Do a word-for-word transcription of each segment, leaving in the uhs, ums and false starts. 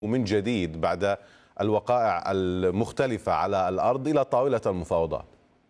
من جديد بعد الوقائع المختلفة على الأرض إلى طاولة المفاوضات؟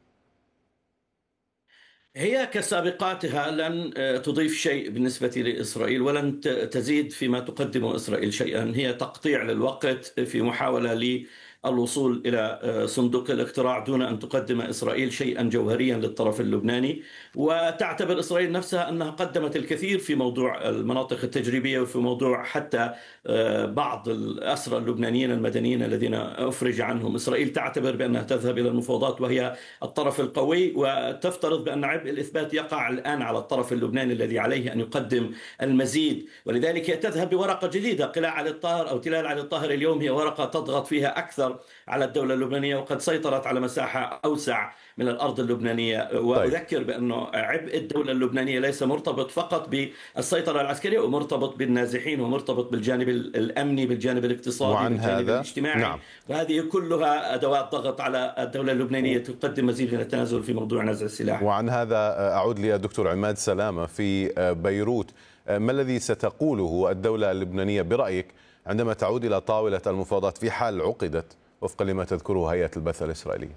هي كسابقاتها لن تضيف شيء بالنسبة لإسرائيل، ولن تزيد فيما تقدمه إسرائيل شيئا. هي تقطيع للوقت في محاولة للوصول إلى صندوق الاقتراع دون أن تقدم إسرائيل شيئا جوهريا للطرف اللبناني. وتعتبر إسرائيل نفسها أنها قدمت الكثير في موضوع المناطق التجريبية وفي موضوع حتى بعض الأسرى اللبنانيين المدنيين الذين أفرج عنهم. إسرائيل تعتبر بأنها تذهب إلى المفاوضات وهي الطرف القوي، وتفترض بأن عبء الإثبات يقع الآن على الطرف اللبناني الذي عليه أن يقدم المزيد. ولذلك هي تذهب بورقة جديدة. قلاع علي الطاهر أو تلال علي الطاهر اليوم هي ورقة تضغط فيها أكثر على الدولة اللبنانية، وقد سيطرت على مساحة أوسع من الأرض اللبنانية. وأذكر بأنه عبء الدولة اللبنانية ليس مرتبط فقط بالسيطرة العسكرية، ومرتبط بالنازحين، ومرتبط بالجانب الأمني، بالجانب الاقتصادي، بالجانب الاجتماعي. نعم. وهذه كلها أدوات ضغط على الدولة اللبنانية تقدم مزيد من التنازل في موضوع نزع السلاح. وعن هذا أعود للدكتور عماد سلامة في بيروت. ما الذي ستقوله الدولة اللبنانية برأيك عندما تعود إلى طاولة المفاوضات في حال عقدت وفق لما تذكره هيئة البث الإسرائيلية؟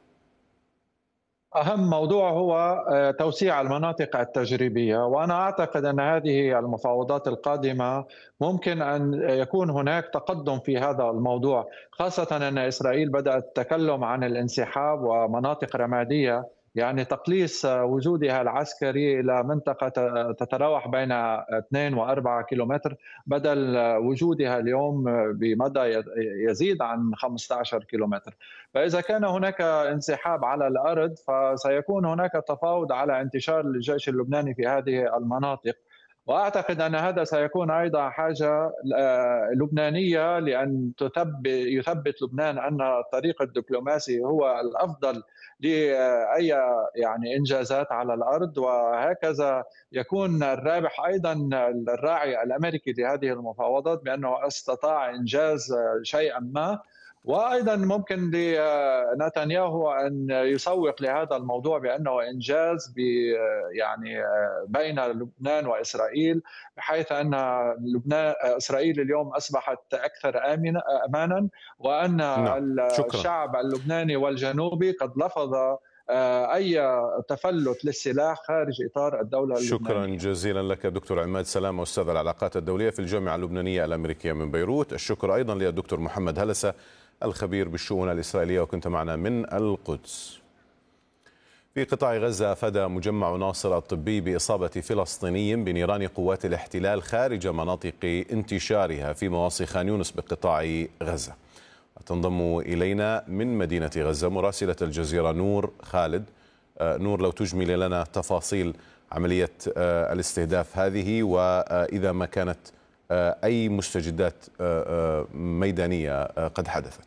أهم موضوع هو توسيع المناطق التجريبية، وأنا أعتقد أن هذه المفاوضات القادمة ممكن أن يكون هناك تقدم في هذا الموضوع، خاصة أن إسرائيل بدأت التكلم عن الانسحاب ومناطق رمادية، يعني تقليص وجودها العسكري إلى منطقة تتراوح بين اثنين وأربعة كيلومتر بدل وجودها اليوم بمدى يزيد عن خمسة عشر كيلومتر. فإذا كان هناك انسحاب على الأرض فسيكون هناك تفاوض على انتشار الجيش اللبناني في هذه المناطق، وأعتقد أن هذا سيكون أيضا حاجة لبنانية لأن يثبت لبنان أن الطريق الدبلوماسي هو الأفضل لأي يعني إنجازات على الأرض، وهكذا يكون الرابح أيضا الراعي الأمريكي لهذه المفاوضات بأنه استطاع إنجاز شيئا ما. وأيضا ممكن لنتنياهو أن يسوق لهذا الموضوع بأنه إنجاز يعني بين لبنان وإسرائيل، بحيث أن لبنان إسرائيل اليوم أصبحت أكثر آمنة أمانا، وأن نعم. الشعب اللبناني والجنوبي قد لفظ أي تفلت للسلاح خارج إطار الدولة اللبنانية. شكرا جزيلا لك دكتور عماد سلامة، أستاذ العلاقات الدولية في الجامعة اللبنانية الأمريكية من بيروت. الشكر أيضا للدكتور محمد هلسة الخبير بالشؤون الإسرائيلية وكنت معنا من القدس. في قطاع غزة أفاد مجمع ناصر الطبي بإصابة فلسطيني بنيران قوات الاحتلال خارج مناطق انتشارها في مواصي خان يونس بقطاع غزة. تنضم إلينا من مدينة غزة مراسلة الجزيرة نور خالد. نور، لو تجمل لنا تفاصيل عملية الاستهداف هذه، وإذا ما كانت أي مستجدات ميدانية قد حدثت.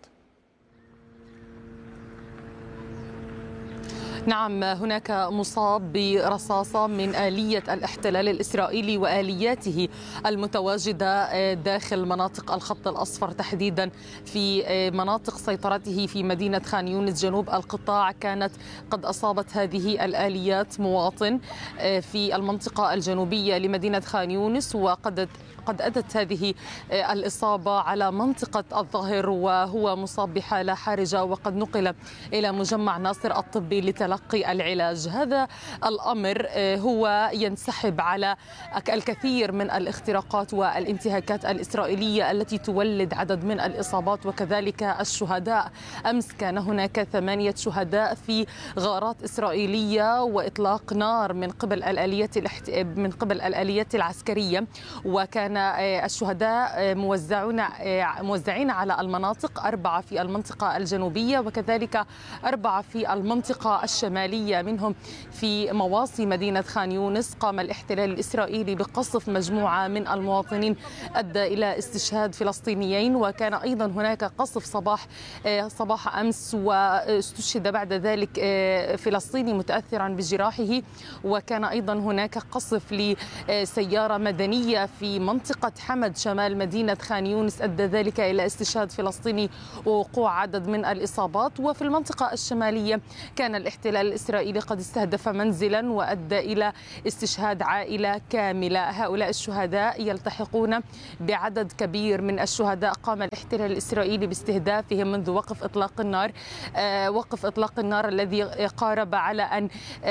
نعم، هناك مصاب برصاصة من آلية الاحتلال الإسرائيلي وآلياته المتواجدة داخل مناطق الخط الأصفر، تحديدا في مناطق سيطرته في مدينة خان يونس جنوب القطاع. كانت قد أصابت هذه الآليات مواطن في المنطقة الجنوبية لمدينة خان يونس، وقد قد أدت هذه الإصابة على منطقة الظهر، وهو مصاب بحالة حرجة وقد نقل إلى مجمع ناصر الطبي لتلقي العلاج. هذا الأمر هو ينسحب على الكثير من الاختراقات والانتهاكات الإسرائيلية التي تولد عدد من الإصابات وكذلك الشهداء. أمس كان هناك ثمانية شهداء في غارات إسرائيلية وإطلاق نار من قبل الآليات من قبل الآليات العسكرية، وكان الشهداء موزعون موزعين على المناطق، أربعة في المنطقة الجنوبية وكذلك أربعة في المنطقة الشمالية، منهم في مواصي مدينة خان يونس. قام الاحتلال الإسرائيلي بقصف مجموعة من المواطنين أدى إلى استشهاد فلسطينيين، وكان أيضا هناك قصف صباح صباح أمس واستشهد بعد ذلك فلسطيني متأثرا بجراحه، وكان أيضا هناك قصف لسيارة مدنية في منطقة حمد شمال مدينة خان يونس أدى ذلك إلى استشهاد فلسطيني ووقوع عدد من الإصابات. وفي المنطقة الشمالية كان الاحتلال الاحتلال الإسرائيلي قد استهدف منزلا وأدى إلى استشهاد عائلة كاملة. هؤلاء الشهداء يلتحقون بعدد كبير من الشهداء قام الاحتلال الإسرائيلي باستهدافهم منذ وقف إطلاق النار، وقف إطلاق النار الذي قارب على أن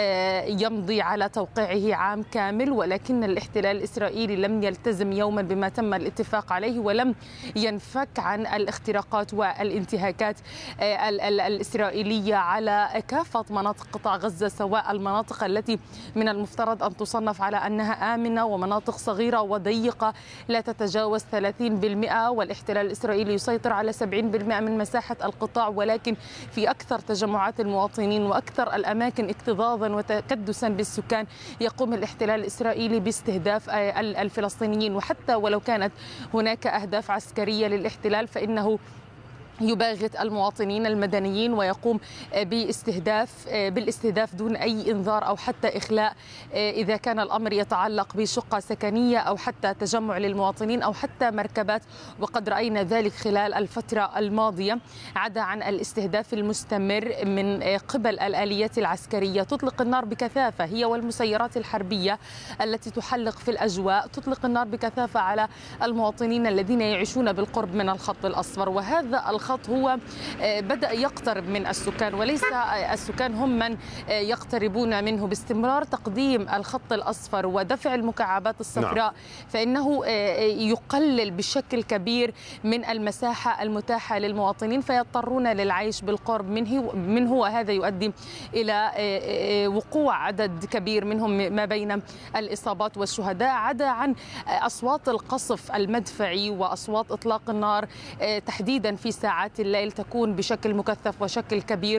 يمضي على توقيعه عام كامل، ولكن الاحتلال الإسرائيلي لم يلتزم يوما بما تم الاتفاق عليه ولم ينفك عن الاختراقات والانتهاكات الإسرائيلية على كافة مناطق قطاع غزة، سواء المناطق التي من المفترض أن تصنف على أنها آمنة ومناطق صغيرة وضيقة لا تتجاوز ثلاثين بالمئة، والاحتلال الإسرائيلي يسيطر على سبعين بالمئة من مساحة القطاع، ولكن في أكثر تجمعات المواطنين وأكثر الأماكن اكتظاظا وتكدسا بالسكان يقوم الاحتلال الإسرائيلي باستهداف الفلسطينيين. وحتى ولو كانت هناك أهداف عسكرية للاحتلال فإنه يباغت المواطنين المدنيين ويقوم باستهداف بالاستهداف دون أي إنذار أو حتى إخلاء، إذا كان الأمر يتعلق بشقة سكنية أو حتى تجمع للمواطنين أو حتى مركبات، وقد رأينا ذلك خلال الفترة الماضية. عدا عن الاستهداف المستمر من قبل الآليات العسكرية، تطلق النار بكثافة هي والمسيرات الحربية التي تحلق في الأجواء، تطلق النار بكثافة على المواطنين الذين يعيشون بالقرب من الخط الأصفر. وهذا الخط هو بدأ يقترب من السكان، وليس السكان هم من يقتربون منه. باستمرار تقديم الخط الأصفر ودفع المكعبات الصفراء نعم. فإنه يقلل بشكل كبير من المساحة المتاحة للمواطنين، فيضطرون للعيش بالقرب منه منه وهذا يؤدي إلى وقوع عدد كبير منهم ما بين الإصابات والشهداء. عدا عن أصوات القصف المدفعي وأصوات إطلاق النار تحديدا في ساعات الليل تكون بشكل مكثف وشكل كبير،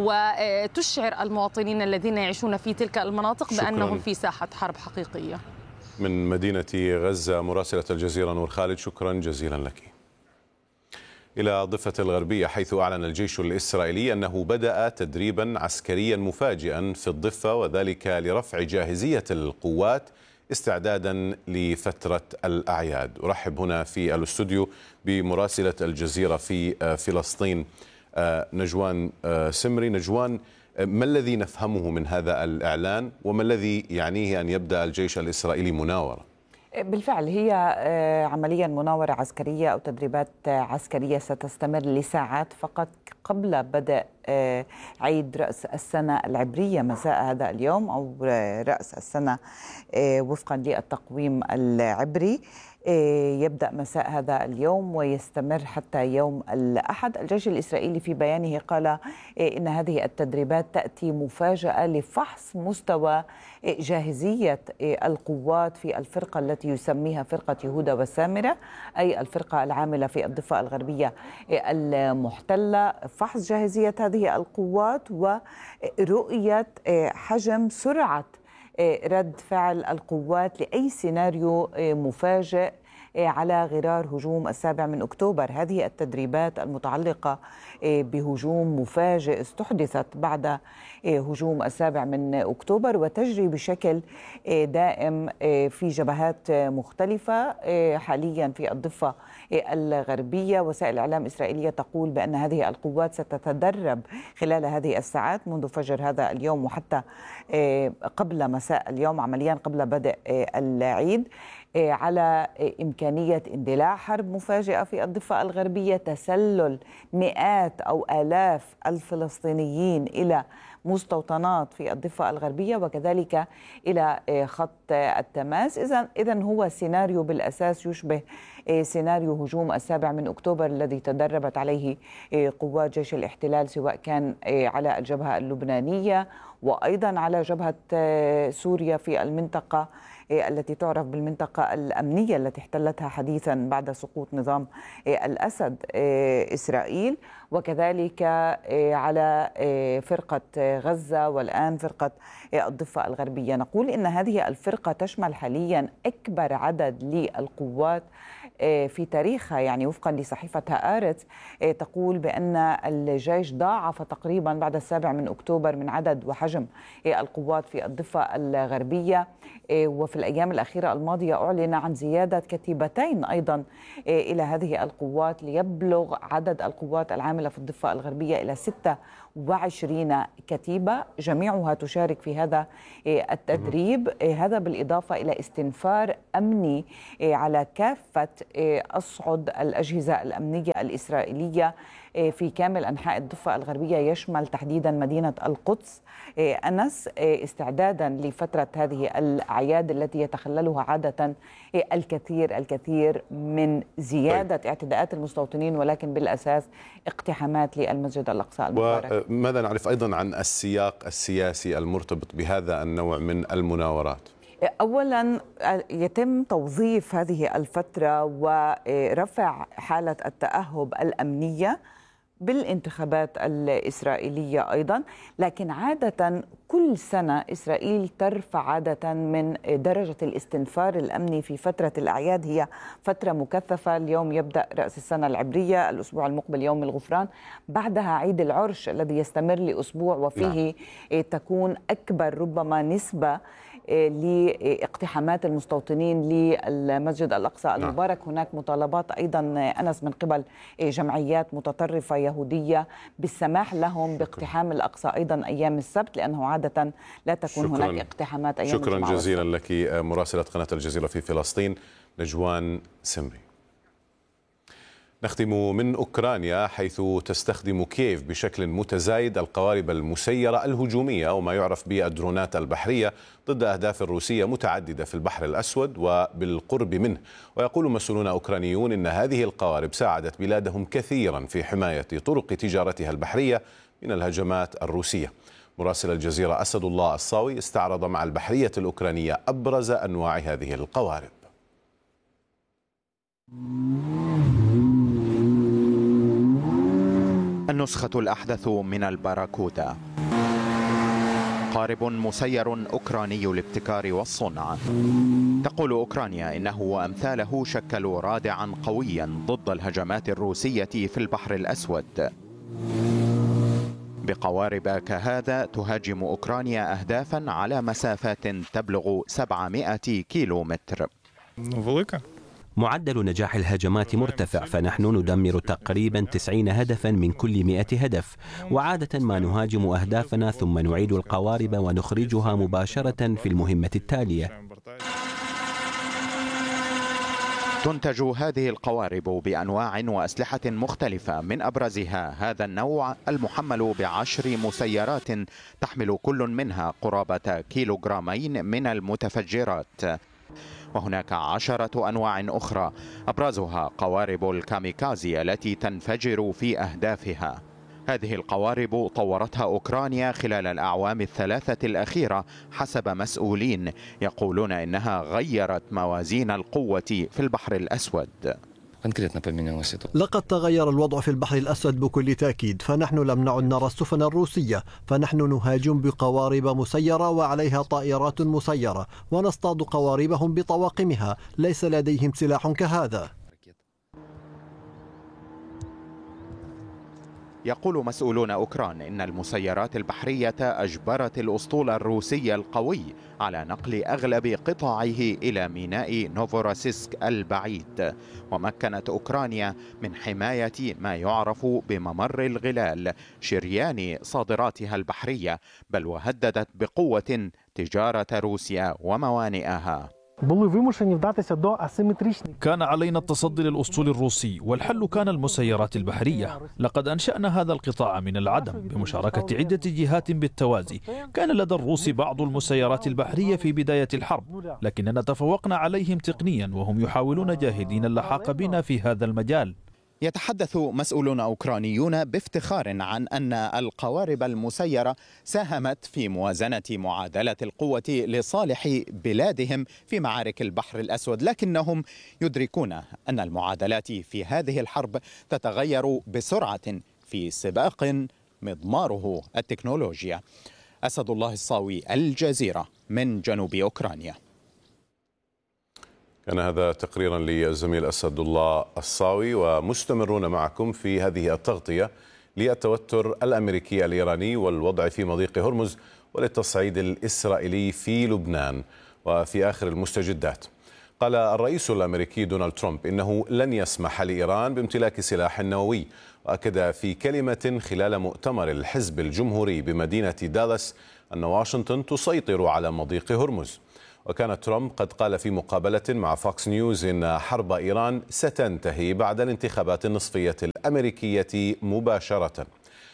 وتشعر المواطنين الذين يعيشون في تلك المناطق شكراً. بأنهم في ساحة حرب حقيقية. من مدينة غزة مراسلة الجزيرة نور خالد، شكرا جزيلا لك. إلى ضفة الغربية، حيث أعلن الجيش الإسرائيلي أنه بدأ تدريبا عسكريا مفاجئا في الضفة، وذلك لرفع جاهزية القوات استعدادا لفترة الأعياد. أرحب هنا في الاستوديو بمراسلة الجزيرة في فلسطين نجوان سمري. نجوان، ما الذي نفهمه من هذا الإعلان وما الذي يعنيه أن يبدأ الجيش الإسرائيلي مناورة؟ بالفعل هي عمليا مناورة عسكرية أو تدريبات عسكرية ستستمر لساعات فقط قبل بدء عيد رأس السنة العبرية مساء هذا اليوم، أو رأس السنة وفقا للتقويم العبري. يبدأ مساء هذا اليوم ويستمر حتى يوم الأحد. الجيش الإسرائيلي في بيانه قال إن هذه التدريبات تأتي مفاجأة لفحص مستوى جاهزية القوات في الفرقة التي يسميها فرقة يهودا وسامرة، أي الفرقة العاملة في الضفة الغربية المحتلة. فحص جاهزية هذه القوات ورؤية حجم سرعة رد فعل القوات لأي سيناريو مفاجئ على غرار هجوم السابع من أكتوبر. هذه التدريبات المتعلقة بهجوم مفاجئ استحدثت بعد هجوم السابع من أكتوبر وتجري بشكل دائم في جبهات مختلفة حاليا في الضفة الغربية. وسائل الإعلام الإسرائيلية تقول بأن هذه القوات ستتدرب خلال هذه الساعات منذ فجر هذا اليوم وحتى قبل مساء اليوم، عمليا قبل بدء العيد، على إمكانية اندلاع حرب مفاجئة في الضفة الغربية، تسلل مئات أو آلاف الفلسطينيين إلى مستوطنات في الضفة الغربية وكذلك إلى خط التماس. إذن إذن هو سيناريو بالأساس يشبه سيناريو هجوم السابع من أكتوبر الذي تدربت عليه قوات جيش الاحتلال، سواء كان على الجبهة اللبنانية وأيضا على جبهة سوريا في المنطقة التي تعرف بالمنطقة الأمنية التي احتلتها حديثا بعد سقوط نظام الأسد إسرائيل، وكذلك على فرقة غزة والآن فرقة الضفة الغربية. نقول إن هذه الفرقة تشمل حاليا أكبر عدد للقوات في تاريخها، يعني وفقا لصحيفة هآرتس تقول بأن الجيش ضاعف تقريبا بعد السابع من أكتوبر من عدد وحجم القوات في الضفة الغربية. وفي الأيام الأخيرة الماضية أعلن عن زيادة كتيبتين أيضا إلى هذه القوات ليبلغ عدد القوات العاملة في الضفة الغربية إلى ستة وعشرين كتيبة، جميعها تشارك في هذا التدريب. هذا بالإضافة إلى استنفار أمني على كافة أصعد الأجهزة الأمنية الإسرائيلية في كامل أنحاء الضفة الغربية، يشمل تحديدا مدينة القدس. أنس، استعدادا لفترة هذه الأعياد التي يتخللها عادة الكثير الكثير من زيادة اعتداءات المستوطنين، ولكن بالأساس اقتحامات للمسجد الأقصى المبارك. وماذا نعرف أيضا عن السياق السياسي المرتبط بهذا النوع من المناورات؟ أولا يتم توظيف هذه الفترة ورفع حالة التأهب الأمنية بالانتخابات الإسرائيلية أيضا، لكن عادة كل سنة إسرائيل ترفع عادة من درجة الاستنفار الأمني في فترة الأعياد. هي فترة مكثفة، اليوم يبدأ رأس السنة العبرية، الأسبوع المقبل يوم الغفران، بعدها عيد العرش الذي يستمر لأسبوع وفيه نعم. تكون أكبر ربما نسبة لاقتحامات المستوطنين للمسجد الأقصى المبارك. نعم. هناك مطالبات أيضا أنس من قبل جمعيات متطرفة يهودية بالسماح لهم باقتحام الأقصى أيضا أيام السبت، لأنه عادة لا تكون شكراً. هناك اقتحامات أيام شكرا الجمعة جزيلا لك مراسلة قناة الجزيرة في فلسطين نجوان سمري. نختم من أوكرانيا، حيث تستخدم كييف بشكل متزايد القوارب المسيرة الهجومية وما يعرف بالدرونات البحرية ضد أهداف روسية متعددة في البحر الأسود وبالقرب منه. ويقول مسؤولون أوكرانيون إن هذه القوارب ساعدت بلادهم كثيرا في حماية طرق تجارتها البحرية من الهجمات الروسية. مراسل الجزيرة أسد الله الصاوي استعرض مع البحرية الأوكرانية أبرز أنواع هذه القوارب. النسخة الأحدث من الباراكودا، قارب مسير أوكراني الابتكار والصنع. تقول أوكرانيا إنه وأمثاله شكلوا رادعا قويا ضد الهجمات الروسية في البحر الأسود. بقوارب كهذا تهاجم أوكرانيا أهدافا على مسافات تبلغ سبعمائة كيلو متر. معدل نجاح الهجمات مرتفع، فنحن ندمر تقريبا تسعين هدفا من كل مئة هدف، وعادة ما نهاجم أهدافنا ثم نعيد القوارب ونخرجها مباشرة في المهمة التالية. تنتج هذه القوارب بأنواع وأسلحة مختلفة، من أبرزها هذا النوع المحمل بعشر مسيرات تحمل كل منها قرابة كيلوغرامين من المتفجرات. وهناك عشرة أنواع أخرى أبرزها قوارب الكاميكازي التي تنفجر في أهدافها. هذه القوارب طورتها أوكرانيا خلال الأعوام الثلاثة الأخيرة حسب مسؤولين يقولون إنها غيرت موازين القوة في البحر الأسود. لقد تغير الوضع في البحر الأسود بكل تأكيد، فنحن لم نعد نرى السفن الروسية، فنحن نهاجم بقوارب مسيرة وعليها طائرات مسيرة، ونصطاد قواربهم بطواقمها. ليس لديهم سلاح كهذا. يقول مسؤولون أوكران إن المسيرات البحرية أجبرت الأسطول الروسي القوي على نقل أغلب قطعه إلى ميناء نوفوراسيسك البعيد، ومكنت أوكرانيا من حماية ما يعرف بممر الغلال، شريان صادراتها البحرية، بل وهددت بقوة تجارة روسيا وموانئها. كان علينا التصدي للأسطول الروسي، والحل كان المسيرات البحرية. لقد أنشأنا هذا القطاع من العدم بمشاركة عدة جهات بالتوازي. كان لدى الروس بعض المسيرات البحرية في بداية الحرب، لكننا تفوقنا عليهم تقنيا، وهم يحاولون جاهدين اللحاق بنا في هذا المجال. يتحدث مسؤولون أوكرانيون بافتخار عن أن القوارب المسيرة ساهمت في موازنة معادلة القوة لصالح بلادهم في معارك البحر الأسود، لكنهم يدركون أن المعادلات في هذه الحرب تتغير بسرعة في سباق مضماره التكنولوجيا. أسد الله الصاوي، الجزيرة، من جنوب أوكرانيا. كان هذا تقريرا للزميل أسد الله الصاوي، ومستمرون معكم في هذه التغطية للتوتر الأمريكي الإيراني والوضع في مضيق هرمز وللتصعيد الإسرائيلي في لبنان. وفي آخر المستجدات، قال الرئيس الأمريكي دونالد ترامب إنه لن يسمح لإيران بامتلاك سلاح نووي، وأكد في كلمة خلال مؤتمر الحزب الجمهوري بمدينة دالاس أن واشنطن تسيطر على مضيق هرمز. وكان ترامب قد قال في مقابلة مع فوكس نيوز إن حرب إيران ستنتهي بعد الانتخابات النصفية الأمريكية مباشرة.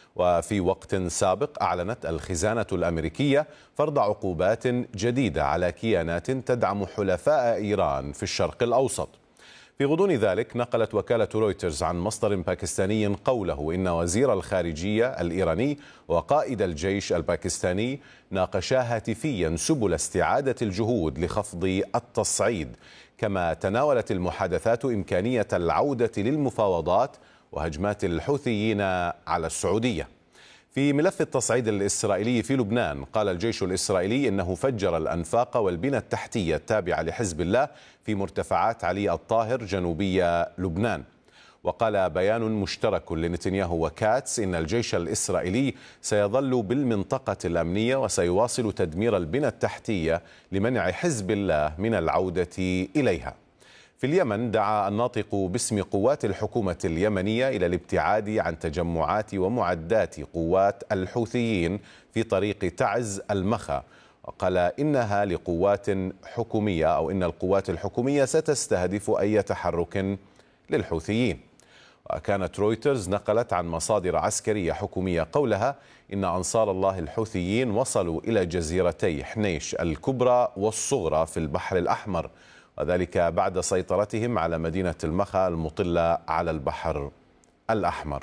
وفي وقت سابق أعلنت الخزانة الأمريكية فرض عقوبات جديدة على كيانات تدعم حلفاء إيران في الشرق الأوسط. في غضون ذلك، نقلت وكالة رويترز عن مصدر باكستاني قوله إن وزير الخارجية الإيراني وقائد الجيش الباكستاني ناقشا هاتفيا سبل استعادة الجهود لخفض التصعيد، كما تناولت المحادثات إمكانية العودة للمفاوضات وهجمات الحوثيين على السعودية. في ملف التصعيد الإسرائيلي في لبنان، قال الجيش الإسرائيلي إنه فجر الأنفاق والبنى التحتية التابعة لحزب الله في مرتفعات علي الطاهر جنوبي لبنان. وقال بيان مشترك لنتنياهو وكاتس إن الجيش الإسرائيلي سيظل بالمنطقة الأمنية وسيواصل تدمير البنى التحتية لمنع حزب الله من العودة إليها. في اليمن، دعا الناطق باسم قوات الحكومة اليمنية إلى الابتعاد عن تجمعات ومعدات قوات الحوثيين في طريق تعز المخا، وقال إنها لقوات حكومية أو إن القوات الحكومية ستستهدف أي تحرك للحوثيين. وكانت رويترز نقلت عن مصادر عسكرية حكومية قولها إن أنصار الله الحوثيين وصلوا إلى جزيرتي حنيش الكبرى والصغرى في البحر الأحمر، وذلك بعد سيطرتهم على مدينة المخا المطلة على البحر الأحمر.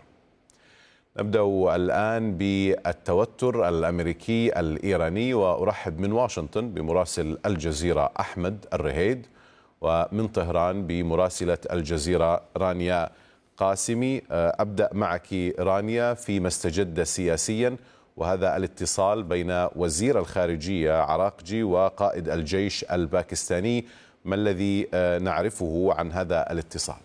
نبدأ الآن بالتوتر الأمريكي الإيراني، وأرحب من واشنطن بمراسل الجزيرة أحمد الرهيد، ومن طهران بمراسلة الجزيرة رانيا قاسمي. أبدأ معك رانيا فيما استجد سياسيا، وهذا الاتصال بين وزير الخارجية عراقجي وقائد الجيش الباكستاني، ما الذي نعرفه عن هذا الاتصال؟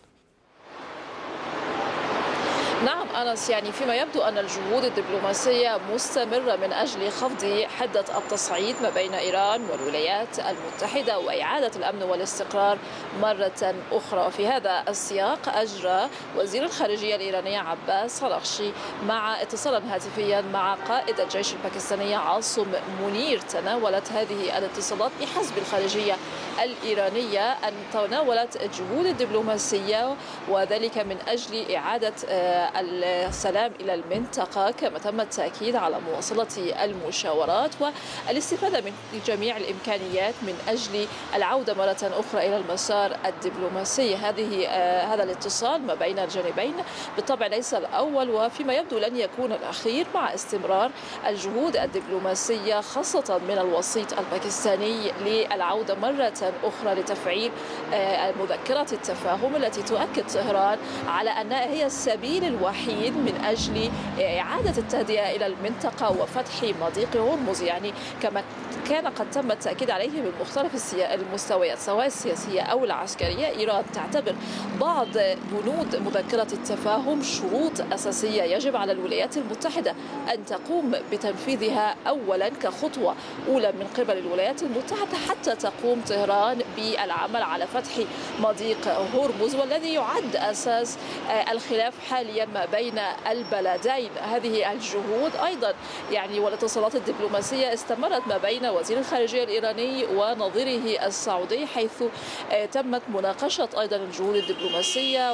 نعم أنس، يعني فيما يبدو أن الجهود الدبلوماسية مستمرة من أجل خفض حدة التصعيد ما بين إيران والولايات المتحدة وإعادة الأمن والاستقرار مرة أخرى. في هذا السياق أجرى وزير الخارجية الإيراني عباس أراغشي مع اتصالا هاتفيا مع قائد الجيش الباكستاني عاصم منير. تناولت هذه الاتصالات بحسب الخارجية الإيرانية أن تناولت الجهود الدبلوماسية، وذلك من أجل إعادة السلام إلى المنطقة، كما تم التأكيد على مواصلة المشاورات والاستفادة من جميع الإمكانيات من أجل العودة مرة أخرى إلى المسار الدبلوماسي. هذه هذا الاتصال ما بين الجانبين بالطبع ليس الأول، وفيما يبدو لن يكون الأخير، مع استمرار الجهود الدبلوماسية خاصة من الوسيط الباكستاني للعودة مرة أخرى لتفعيل مذكرة التفاهم التي تؤكد طهران على أنها هي السبيل الوحيد من أجل إعادة التهدئة إلى المنطقة وفتح مضيق هرمز، يعني كما كان قد تم التأكيد عليه من مختلف المستويات سواء السياسية أو العسكرية. إيران تعتبر بعض بنود مذكرة التفاهم شروط أساسية يجب على الولايات المتحدة أن تقوم بتنفيذها أولا كخطوة أولى من قبل الولايات المتحدة حتى تقوم طهران بالعمل على فتح مضيق هرمز، والذي يعد أساس الخلاف حاليا ما بين البلدين. هذه الجهود أيضا يعني والاتصالات الدبلوماسية استمرت ما بين وزير الخارجية الإيراني ونظيره السعودي، حيث تمت مناقشة أيضا الجهود الدبلوماسية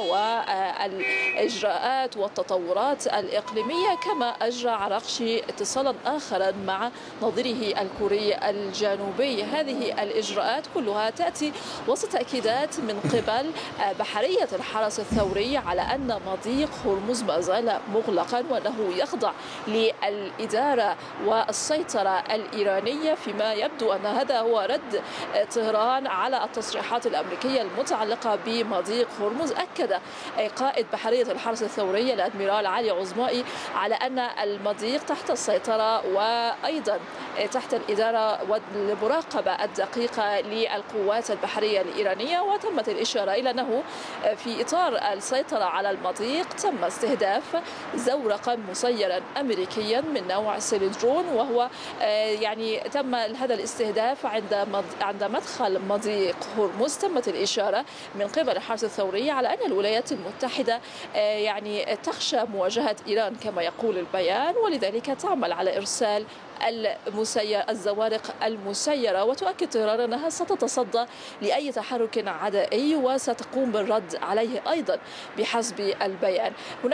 والإجراءات والتطورات الإقليمية. كما أجرى عراقشي اتصالا آخرا مع نظيره الكوري الجنوبي. هذه الإجراءات كلها تأتي وسط تأكيدات من قبل بحرية الحرس الثوري على أن مضيق هرمز ما يزال مغلقا وأنه يخضع للإدارة والسيطرة الإيرانية، فيما يبدو أن هذا هو رد طهران على التصريحات الأمريكية المتعلقة بمضيق هرمز. أكد قائد بحرية الحرس الثوري الأدميرال علي عظمائي على أن المضيق تحت السيطرة وأيضا تحت الإدارة والمراقبة الدقيقة للقوات البحرية الإيرانية. وتمت الإشارة إلى أنه في إطار السيطرة على المضيق تم استهداف زورقا مسيرا أمريكيا من نوع سيلدرون، وهو يعني تم هذا الاستهداف عند عند مدخل مضيق هرمز. تمت الإشارة من قبل الحرس الثوري على أن الولايات المتحدة يعني تخشى مواجهة إيران كما يقول البيان، ولذلك تعمل على إرسال المسير الزوارق المسيرة، وتؤكد طهران أنها ستتصدى لأي تحرك عدائي وستقوم بالرد عليه أيضا بحسب البيان.